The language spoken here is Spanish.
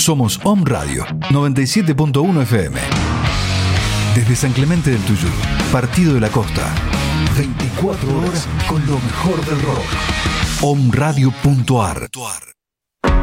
Somos Om Radio 97.1 FM. Desde San Clemente del Tuyú, Partido de la Costa. 24 horas con lo mejor del rock. Omradio.ar